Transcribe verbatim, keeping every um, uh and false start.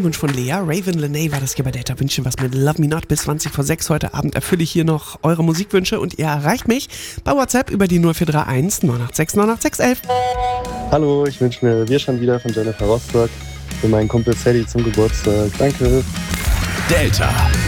Musikwunsch von Lea. Raven Lenay war das hier bei Delta Wünsche was mit Love Me Not. Bis zwanzig vor sechs heute Abend erfülle ich hier noch eure Musikwünsche und ihr erreicht mich bei WhatsApp über die null vier drei eins neun acht sechs neun acht sechs eins eins. Hallo, ich wünsche mir Wir schon wieder von Jennifer Rostock für meinen Kumpel Sadie zum Geburtstag. Danke. Delta.